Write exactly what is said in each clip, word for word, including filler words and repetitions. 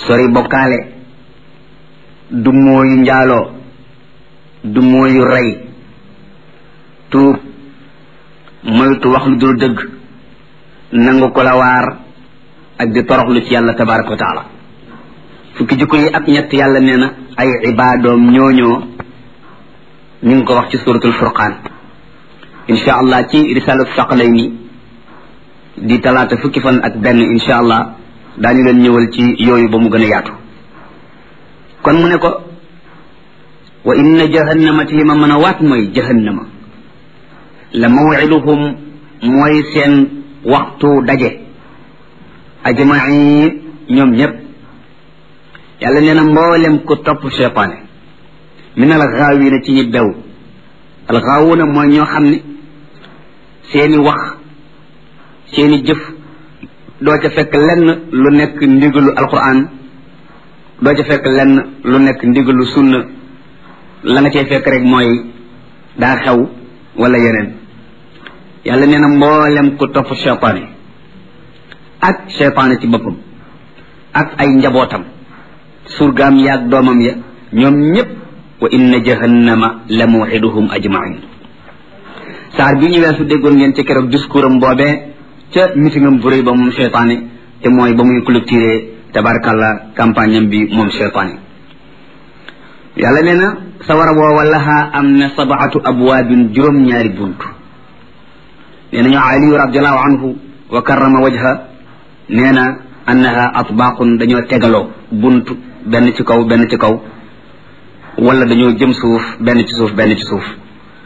sori bokkaale du mooyu njaaloo du mooyu rey tuub moytu wax lu dul dëgg nangu ko la waar ak di toroxlu ci yàlla tabaraka wa taala fukki jikko yi ak ñett yàlla nee na ay ibaadoom ñooñoo ñu ngi ko wax ci suratul furqaan insha allah ci risalatu saqalayni di talaata fukki fan ak benn insha allah daañu leen ñëwal ci yooyu ba mu gën a yaatu kon mu ne ko wa inna jahannama ti ma mën a waat mooy jahannama la maw'iduhum mooy seen waxtu daje ajmain ñoom ñëpp yàlla nee na mboolem ku topp cheytaane min al gaawina ci ñi bew al gaawuna mooy ñoo xam ne seeni wax seeni jëf doo ca fekk lenn lu nekk ndigalu alquran doo ca fekk lenn lu nekk ndigalu sunna la nga cay fekk rek mooy daa xew wala yeneen yàlla nee na mboolem ku topp cheytaane ak cheytaane ci boppam ak ay njabootam surgaam yaag doomam ya ñoom ñëpp wa inna jahannama la maw'iduhum ajmain saar bi ñu weesu déggoon ngeen ci keroog discours am boobee ca mitingam bu rëy ba moom cheytaane te mooy ba muy clôturer tabarakallah campagne am bi moom cheytaane yàlla nee na sawara woowa lahaa am na sabaatu abwaabin juróom-ñaari bunt nee nañu aliyu radiallahu anhu wa karrama wajha nee na annaha atbaaqun dañoo tegaloo bunt benn ci kaw benn ci kaw wala dañoo jëm suuf benn ci suuf benn ci suuf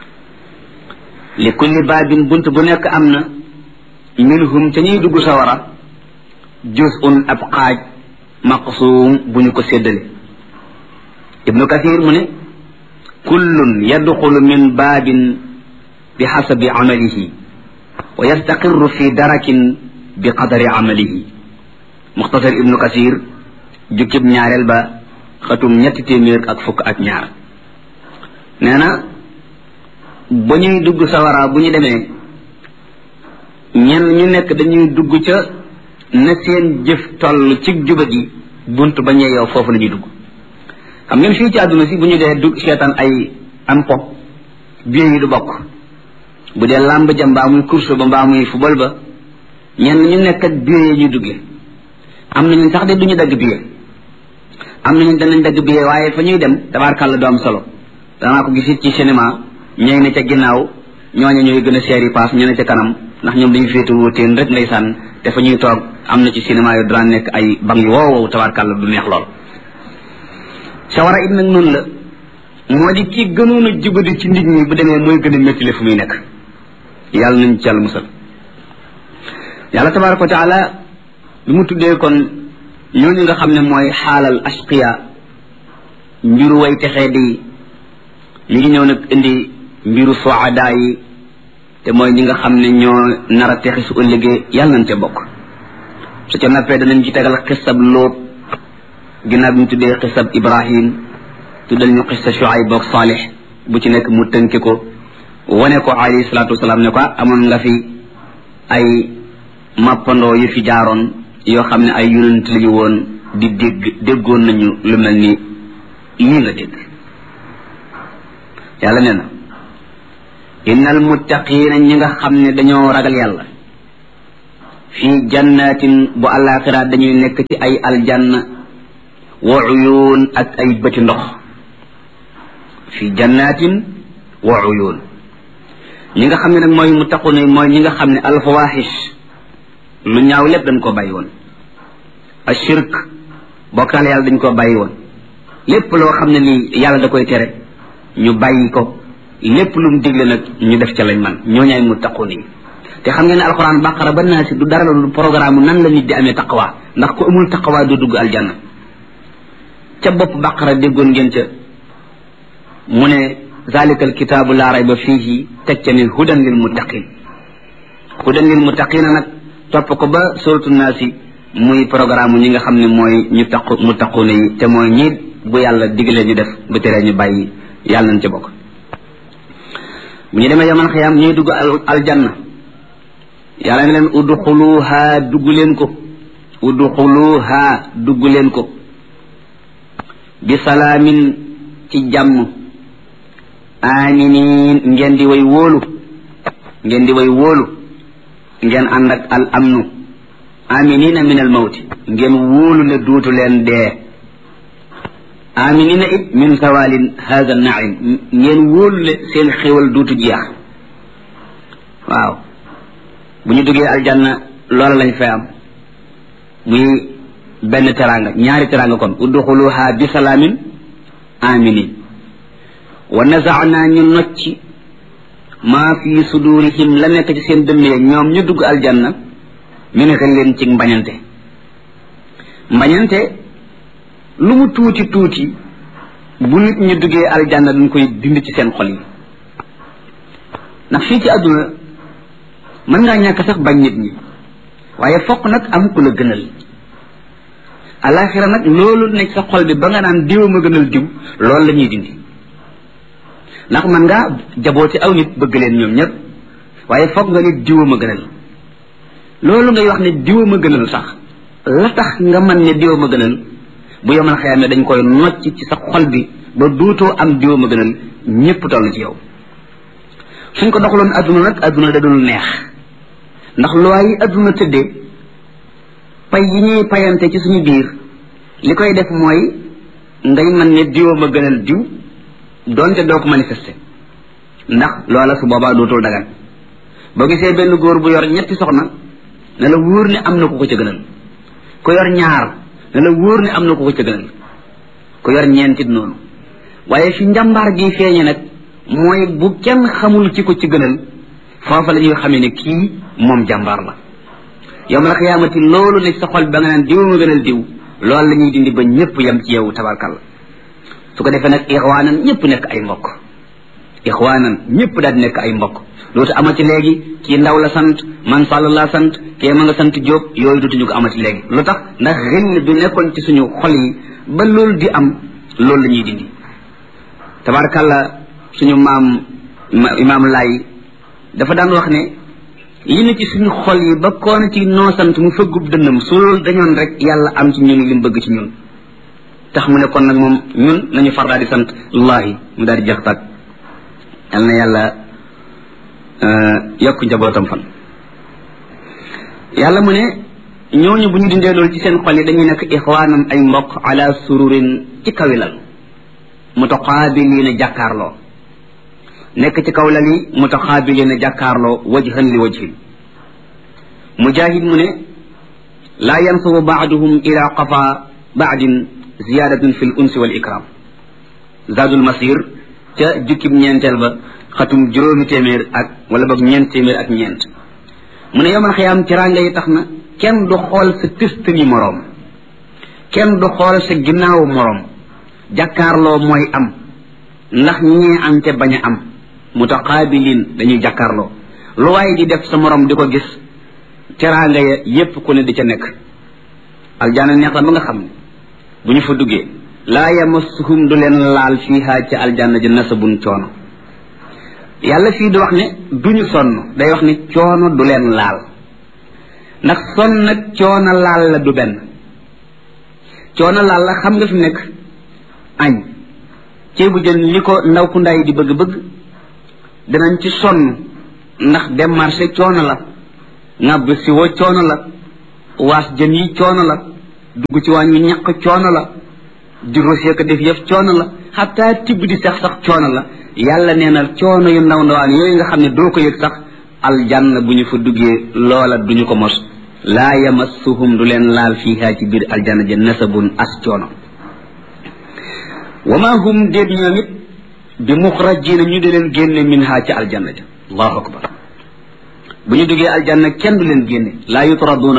li kulli baabin bunt bu nekk am na minhum ca ñuy dugg sawara juz'un ab xaaj maqsuum bu ñu ko séddale ibnu kathir mu ne kullun yadxulu min baabin bi xasabi amalihi wa yastaqirru fi darakin bi qadari amalihi muxtasar ibnu kathir jukkib ñaareel ba xatum ñetti téeméer ak fukk ak ñaar nee na ba ñuy dugg sawara bu ñu demee ñenn ñu nekk dañuy dugg ca na seen jëf toll ci jubadi bunt ba ñee yow foofu la ñuy dugg xam ngeen fii ci àdduna si bu ñu dee dugg seetaan ay am po biir yi du bokk bu dee làmb ja mbaa muy course ba mbaa muy football ba ñenn ñu nekk ak biir yi ñuy duggee am nañu sax de duñu dagg biir am nañu danañ dagg biir waaye fa ñuy dem tabaarkàlla du am solo danaa ko gisit ci cinéma ñooy ne ca ginnaaw ñooñu ñooy gën a seeri paas ñu ne ca kanam ndax ñoom dañu féetu wuteen rek ndeysaan te fa ñuy toog am na ci cinéma yu daan nekk ay bang yu wow wow tabaarkàlla du neex lool sawara it nag noonu la moo di kii gënoon a jubadi ci nit ñi bu demee mooy gën a méttile fu muy nekk yàlla nañ ci yàlla musal yàlla tabaaraka wa taala bi mu tuddee kon ñooñu nga xam ne mooy xaalal ashqiya mbiru way texee di ñu ngi ñëw nag indi mbiru suada yi te mooy ñi nga xam ne ñoo nar a texi su ëllëgee yàlla nañ ca bokk su ca nappee danañ ci tegal xisab Lóot ginnaaw bi mu tuddee xisab Ibrahim tuddal ñu xisa Shuayb ak Saalix bu ci nekk mu tënki ko wane ko alayhi salaatu wasalaam ne ko amoon nga fi ay mappandoo yu fi jaaroon yoo xam ne ay yonent lañu woon di dégg déggoon nañu lu mel ni lii nga dégg yàlla nee na innal muttaqiina ñi nga xam ne dañoo ragal yàlla fii jannatin bu àllaaxira dañuy nekk ci ay aljanna wa uyuun ak ay bëti ndox fii jannatin wa uyuun ñi nga xam ne nag mooy muttaquuna mooy ñi nga xam ne alfawaaxish lu ñaaw lépp dañ ko bàyyi woon ashirk bokkaale yàlla dañ ko bàyyi woon lépp loo xam ne nii yàlla da koy tere ñu bàyyi ko lépp lu mu digle nag ñu def ca lañ man ñoo ñaay muttaquun yi te xam ngeen ne alxuraan baqara ba naa si du dara lu programme nan la nit di amee taqwa ndax ku amul taqwa du dugg aljanna ca bopp baqara déggoon ngeen ca mu ne zalika alkitaabu laa rayba fiihi teg ca ne hudan lil muttaqin hudan lil muttaqina nag topp ko ba suratu naasi muy programme ñi nga xam ne mooy ñu taqu muttaquuna yi te mooy ñi bu yàlla digle ñu def bu teree ñu bàyyi yàlla nañ ca bokk bu ñu demee yaman xiyaam ñuy dugg aljanna yàlla ne leen udxuluha dugg leen ko udxuluha dugg leen ko bi salaamin ci jàmm aminin ngeen di way wóolu ngeen di way wóolu ngeen ànd ak al amnu aminina min al mawti ngeen wóolu ne duutu leen dee aminina it min sawalin hada naim ngeen wóolu ne seen xéwal duutu jeex waaw bu ñu duggee aljanna loola lañ fay am muy benn teranga ñaari teranga kon udxuluha bi salaamin aminin wa nazaana ñu nocci maa fi sudurihim la nekk ci seen dënn ya ñoom ñu dugg aljanna min xillin ci mbañante mbañante lu mu tuuti tuuti bu nit ñu duggee aljanna dañ koy dind ci seen xol yi ndax fii ci àdduna mën ngaa ñàkk sax bañ nit ñi waaye fokk nag am ku la gënal alaxira nag loolu nekk sa xol bi ba nga naan diw ma gënal diw loolu la ñuy dindi ndax man ngaa jabooti aw nit bëgg leen ñoom ñëpp waaye foog nga ne diwa ma gënal loolu ngay wax ne diwa ma gënal sax la tax nga man ne diwa ma gënal bu yomal xëyam ne dañ koy nocc ci sa xol bi ba duutoo am diwa ma gënal ñëpp toll ci yow suñ ko doxaloon adduna nag adduna da dul neex ndax loi yi adduna tëddee pay yi ñuy payante ci suñu biir li koy def mooy ngay man ne diwa ma gënal diw doonte doo ko manifester ndax loola su boobaa dootul dagan boo gisee benn góor bu yor ñetti soxna ne la wóor ne am na ku ko ca gënal ku yor ñaar ne la wóor ne am na ku ko ca gënal ku yor ñeentit noonu waaye fi njàmbaar gi feeñe nag mooy bu kenn xamul ci ko ci gënal foofa la ñuy xamee ne kii moom jàmbaar la yawmal xiyaamati loolu ne sa xol ba nga naan diw ma gënal diw loolu la ñuy dindi ba ñëpp yem ci yow tabarkalla su ko defee nag ixwaanan ñëpp nekk ay mbokk ixwaanan ñëpp daal di nekk ay mbokk dootu amati léegi kii ndaw la sant man sàll laa sant kee ma nga sant Jóob yooyu dootuñu ko amati léegi lu tax ndax xill bi nekkoon ci suñu xol yi ba loolu di am loolu la ñuy dindi tabarkalla suñu maam imaam Laay dafa daan wax ne li ne ci suñu xol yi ba koona ci noo sant mu fëggub dënnam su loolu dañoon rek yàlla am ci ñun li mu bëgg ci ñun tax mu ne kon nag moom ñun nañu far daal di sant allahi mu daal di jeex tàkk yal na yàlla yokk njabootam fan yàlla mu ne ñooñu bu ñu dindee loolu ci seen xol yi dañuy nekk ixwaanam ay mbokk ala sururin ci kawilal mutaqaabiliina jàkkaarloo nekk ci kaw lal yi mutaxaabiliina jàkkaarloo wajhan li wajhin mujahid mu ne laa yansubu baaduhum ila qafa baadin ziyadatun fi l unsi wal ikram zadul masir ca jukkib ñeenteel ba xatum juróomi téeméer ak wala boog ñeent téeméer ak ñeent mu ne yomal xiyaam teraanga yi tax na kenn du xool sa tëstani moroom kenn du xool sa ginnaawu moroom jàkkaarloo mooy am ndax ñee am te bañ a am mutaqaabilin dañuy jàkkaarloo lu waaye di def sa morom di ko gis teraanga ya yépp ku ne di ca nekk aljaana neex la ba nga xam ne bu ñu fa duggee laa yamassuhum du leen laal fiiha ca aljanna ji nasabun coono yàlla fii di wax ne duñu sonn day wax ne coono du leen laal ndax sonn nag coono laal la du benn coono laal la xam nga fi nekk añ ceebu jën li ko ndaw ku ndaay di bëgg-bëgg danañ ci sonn ndax dem marché coono la ŋàbb si wo coono la waas jën yi coono la dugg ci waañ wi ñaq coono la di rosé ko def yëf coono la xataa tibb di sax sax coono la yàlla nee na coono yu ndaw ndawaan yooyu nga xam ne doo ko yëg sax aljanna bu ñu fa duggee loola duñu ko mos laa yamassuhum du leen laal fiiha ci biir aljanna ja nasabun as coono wa ma hum déet ñoom it bi muxrajina ñu di leen génne minha ci aljanna ja allahu akbar bu ñu duggee aljanna kenn du leen génne laa yutraduna